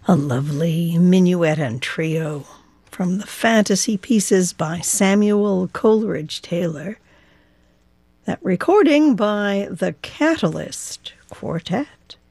A lovely minuet and trio from the Fantasy Pieces by Samuel Coleridge Taylor. That recording by the Catalyst Quartet.